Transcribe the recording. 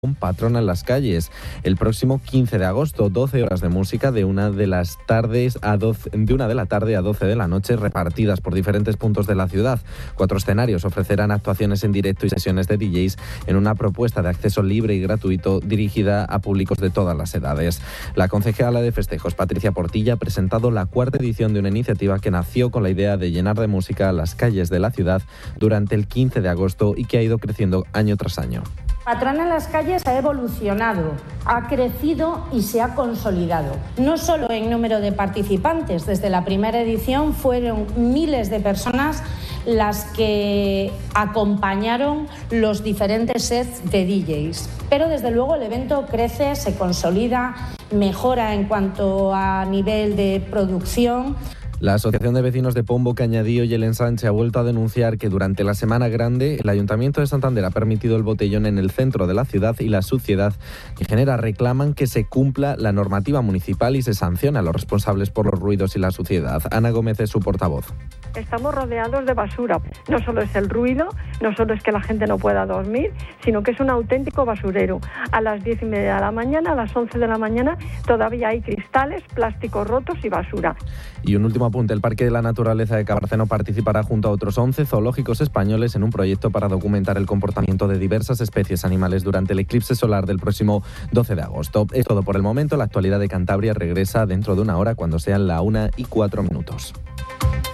un patrón en las calles. El próximo 15 de agosto, 12 horas de música de 1 de la tarde a 12 de la noche, repartidas por diferentes puntos de la ciudad. 4 escenarios ofrecerán actuaciones en directo y sesiones de DJs en una propuesta de acceso libre y gratuito dirigida a públicos de todas las edades. La concejala de festejos, Patricia Portilla, ha presentado la 4ª edición de una iniciativa que nació con la idea de llenar de música las calles de la ciudad durante el 15 de agosto y que ha ido creciendo año tras año. Patrón en las calles ha evolucionado, ha crecido y se ha consolidado. No solo en número de participantes, desde la primera edición fueron miles de personas las que acompañaron los diferentes sets de DJs. Pero desde luego el evento crece, se consolida, mejora en cuanto a nivel de producción. La Asociación de Vecinos de Pombo, Cañadío y El Ensanche ha vuelto a denunciar que durante la Semana Grande el Ayuntamiento de Santander ha permitido el botellón en el centro de la ciudad y la suciedad que genera. Reclaman que se cumpla la normativa municipal y se sancione a los responsables por los ruidos y la suciedad. Ana Gómez es su portavoz. Estamos rodeados de basura. No solo es el ruido, no solo es que la gente no pueda dormir, sino que es un auténtico basurero. A las 10:30 de la mañana, a las 11 de la mañana, todavía hay cristales, plásticos rotos y basura. Y un último apunte, el Parque de la Naturaleza de Cabarceno participará junto a otros 11 zoológicos españoles en un proyecto para documentar el comportamiento de diversas especies animales durante el eclipse solar del próximo 12 de agosto. Es todo por el momento. La actualidad de Cantabria regresa dentro de una hora cuando sean la 1:04.